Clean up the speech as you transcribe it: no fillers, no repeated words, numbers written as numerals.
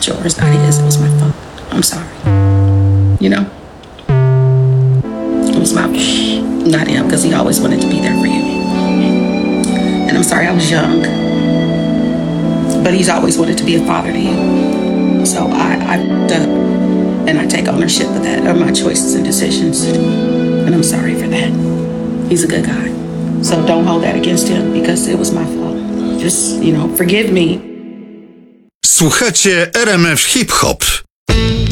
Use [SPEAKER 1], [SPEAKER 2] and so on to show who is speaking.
[SPEAKER 1] not yours, not his. It was my fault. I'm sorry. You know? It was my fault, not him, because he always wanted to be there for you. And I'm sorry I was young, but he's always wanted to be a father to you. So I fucked up, and I take ownership of that, of my choices and decisions. And I'm sorry for that. He's a good guy. So don't hold that against him, because it was my fault. Just, forgive me.
[SPEAKER 2] Słuchacie RMF Hip Hop.